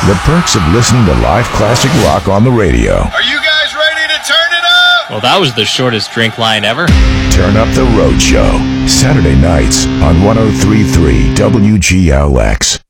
The perks of listening to live classic rock on the radio. Are you guys ready to turn it up? Well, that was the shortest drink line ever. Turn Up the Road Show. Saturday nights on 103.3 WGLX.